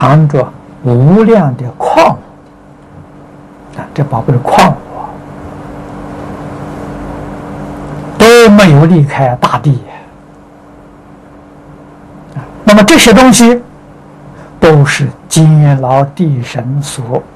藏着无量的矿物啊，这宝贝的矿物都没有离开大地啊。那么这些东西都是监牢地神所